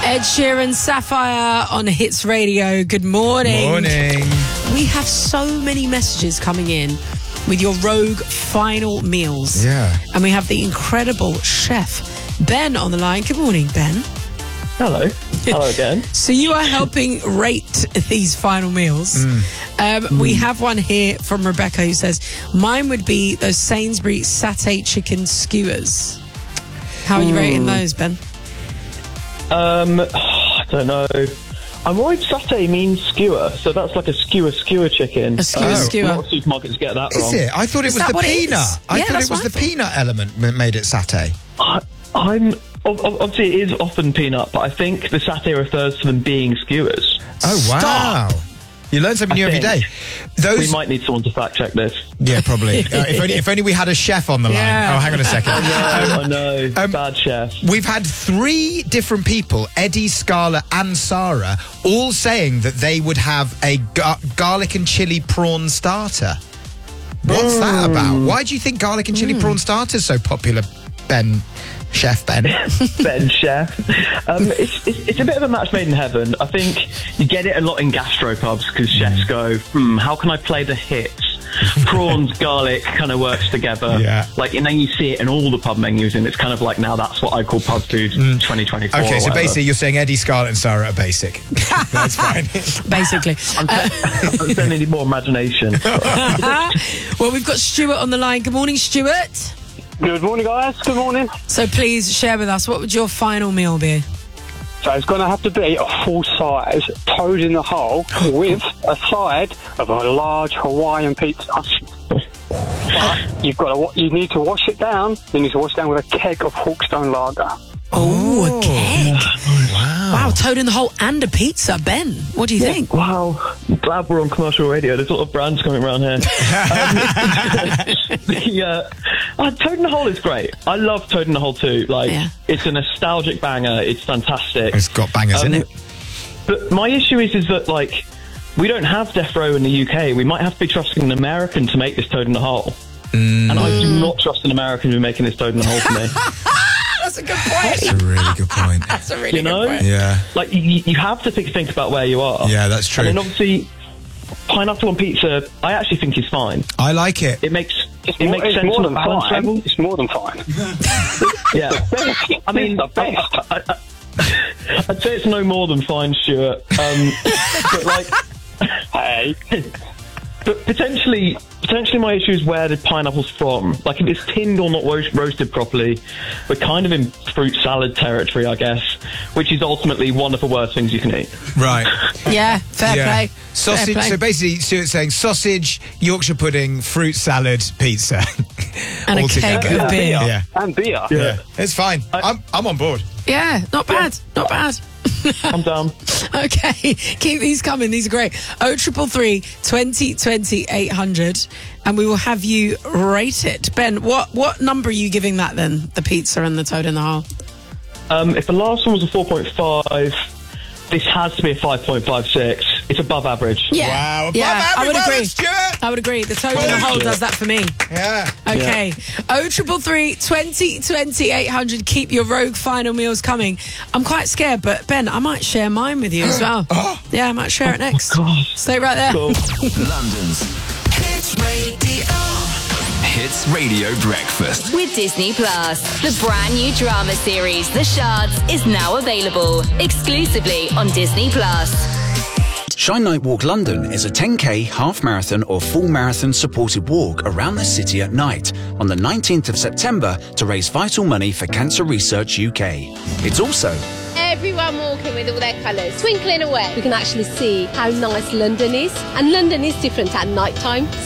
Ed Sheeran, Sapphire on Hits Radio. Good morning. Morning. We have so many messages coming in with your Rogue final meals. Yeah. And we have the incredible chef, Ben, on the line. Good morning, Ben. Hello. Hello again. So you are helping rate these final meals. We have one here from Rebecca who says, mine would be those Sainsbury satay chicken skewers. How are you rating those, Ben? I don't know. I'm worried satay means skewer, so that's like a skewer chicken. A skewer. A lot of supermarkets get that wrong. Is it? I thought it was the peanut. I thought it was the peanut element that made it satay. Obviously it is often peanut, but I think the satay refers to them being skewers. Oh, wow. You learn something new every day. We might need someone to fact check this. Yeah, probably. If only we had a chef on the line. Yeah. Oh, hang on a second. I know. Bad chef. We've had 3 different people, Eddie, Scarlett and Sarah, all saying that they would have a garlic and chili prawn starter. What's that about? Why do you think garlic and chili prawn starter is so popular, Ben? Chef Ben. Ben Chef. It's a bit of a match made in heaven. I think you get it a lot in gastropubs because chefs go, how can I play the hits? Prawns, garlic kind of works together. Yeah. Like, and then you see it in all the pub menus, and it's kind of like, now that's what I call pub food 2024. Okay, so basically you're saying Eddie, Scarlett and Sarah are basic. That's fine. Basically. I'm saying they need more imagination. Well, we've got Stuart on the line. Good morning, Stuart. Good morning, guys. Good morning. So please share with us, what would your final meal be? So it's going to have to be a full-size toad in the hole with a side of a large Hawaiian pizza. But you need to wash it down. You need to wash it down with a keg of Hawkstone lager. Oh, a keg. Wow. Toad in the hole and a pizza. Ben, what do you think? Wow. I'm glad we're on commercial radio. There's a lot of brands coming around here. Toad in the Hole is great. I love Toad in the Hole too. It's a nostalgic banger. It's fantastic. It's got bangers in it. But my issue is that, like, we don't have Death Row in the UK. We might have to be trusting an American to make this Toad in the Hole. And I do not trust an American to be making this Toad in the Hole for me. That's a good point. That's a really good point. That's a really good point. Yeah. Like, you have to think about where you are. Yeah, that's true. And then obviously, pineapple on pizza, I actually think is fine. I like it. It makes It's sense more on than a balance fine. level. It's more than fine. Yeah. I mean, the best. I'd say it's no more than fine, Stuart. But like, Hey. but potentially my issue is where the pineapple's from. Like, if it's tinned or not roasted properly, we're kind of in fruit salad territory, I guess, which is ultimately one of the worst things you can eat. Right. Yeah, fair play. Sausage. Fair play. So basically, Stuart's saying sausage, Yorkshire pudding, fruit salad, pizza, And a keg together. of beer. Yeah. And beer. Yeah, it's fine. I'm on board. Yeah, not bad. Not bad. I'm down. Okay, keep these coming. These are great. 0333 20 20 800, and we will have you rate it. Ben, what number are you giving that then? The pizza and the Toad in the Hole. If the last one was a 4.5, this has to be a 5.56. It's above average. Yeah, Wow, above yeah, I would average, agree. Stuart. I would agree. The Toad in the Hole does that for me. Yeah. Okay. 0333 20 20 800. Keep your Rogue final meals coming. I'm quite scared, but Ben, I might share mine with you as well. Yeah, I might share it next. God. Stay right there. Cool. London's Hits Radio. Hits Radio Breakfast. With Disney Plus, the brand new drama series The Shards is now available exclusively on Disney Plus. Shine Night Walk London is a 10k, half marathon or full marathon supported walk around the city at night on the 19th of September to raise vital money for Cancer Research UK. It's also everyone walking with all their colours, twinkling away. We can actually see how nice London is. And London is different at night time.